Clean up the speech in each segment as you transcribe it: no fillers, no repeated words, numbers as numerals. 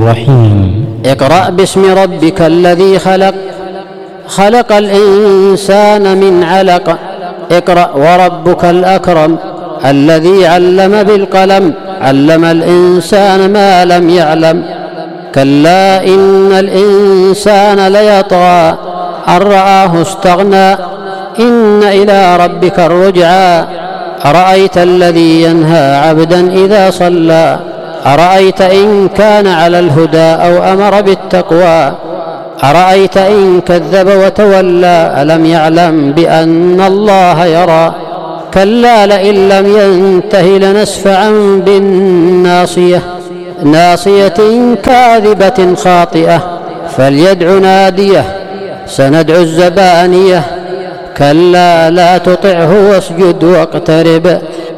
الرحيم. اقرأ باسم ربك الذي خلق، خلق الإنسان من علق. اقرأ وربك الأكرم الذي علم بالقلم، علم الإنسان ما لم يعلم. كلا إن الإنسان ليطغى أن رآه استغنى، إن إلى ربك الرجعى. أرأيت الذي ينهى عبدا إذا صلى، أرأيت إن كان على الهدى أو أمر بالتقوى، أرأيت إن كذب وتولى، ألم يعلم بأن الله يرى. كلا لئن لم ينته لنسفعا بالناصية، ناصية كاذبة خاطئة، فليدع ناديه، سندع الزبانية. كلا لا تطعه واسجد واقترب.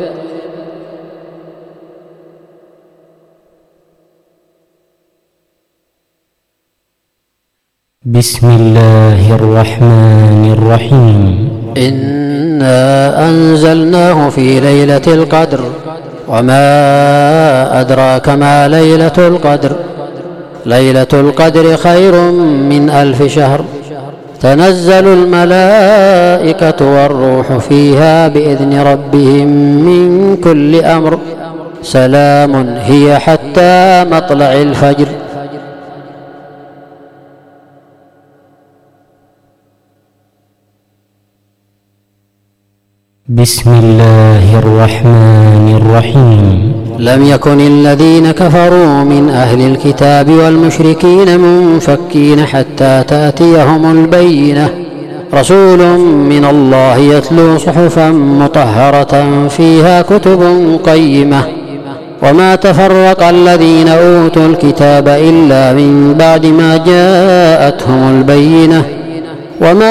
بسم الله الرحمن الرحيم. إنا أنزلناه في ليلة القدر، وما أدراك ما ليلة القدر. ليلة القدر خير من 1000 شهر. تنزل الملائكة والروح فيها بإذن ربهم من كل أمر، سلام هي حتى مطلع الفجر. بسم الله الرحمن الرحيم. لم يكن الذين كفروا من أهل الكتاب والمشركين منفكين حتى تأتيهم البينة، رسول من الله يتلو صحفا مطهرة فيها كتب قيمة. وما تفرق الذين أوتوا الكتاب إلا من بعد ما جاءتهم البينة، وما